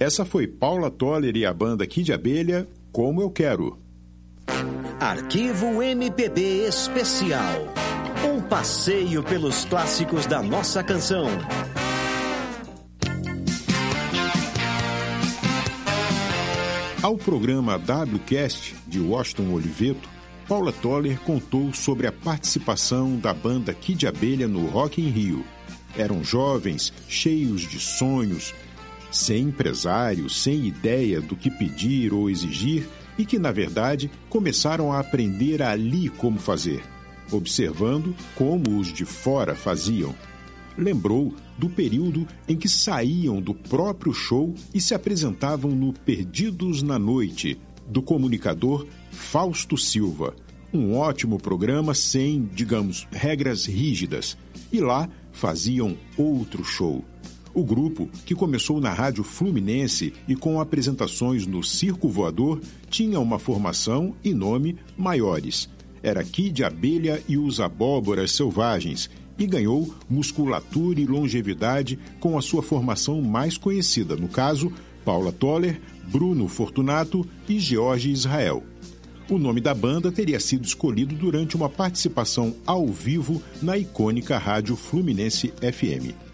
Essa foi Paula Toller e a banda Kid Abelha, Como Eu Quero. Arquivo MPB Especial. Um passeio pelos clássicos da nossa canção. Ao programa WCast de Washington Oliveto, Paula Toller contou sobre a participação da banda Kid Abelha no Rock in Rio. Eram jovens, cheios de sonhos, sem empresário, sem ideia do que pedir ou exigir e que, na verdade, começaram a aprender ali como fazer, observando como os de fora faziam. Lembrou do período em que saíam do próprio show e se apresentavam no Perdidos na Noite, do comunicador Fausto Silva. Um ótimo programa sem, digamos, regras rígidas. E lá faziam outro show. O grupo, que começou na Rádio Fluminense e com apresentações no Circo Voador, tinha uma formação e nome maiores. Era Kid Abelha e os Abóboras Selvagens e ganhou musculatura e longevidade com a sua formação mais conhecida, no caso, Paula Toller, Bruno Fortunato e George Israel. O nome da banda teria sido escolhido durante uma participação ao vivo na icônica Rádio Fluminense FM.